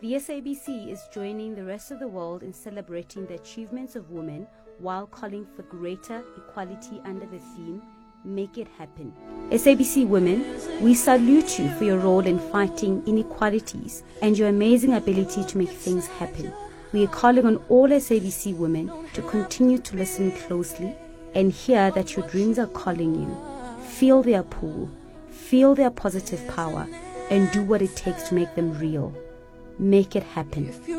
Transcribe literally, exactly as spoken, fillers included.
The S A B C is joining the rest of the world in celebrating the achievements of women while calling for greater equality under the theme, Make It Happen. S A B C women, we salute you for your role in fighting inequalities and your amazing ability to make things happen. We are calling on all S A B C women to continue to listen closely and hear that your dreams are calling you. Feel their pull, feel their positive power, and do what it takes to make them real. Make it happen.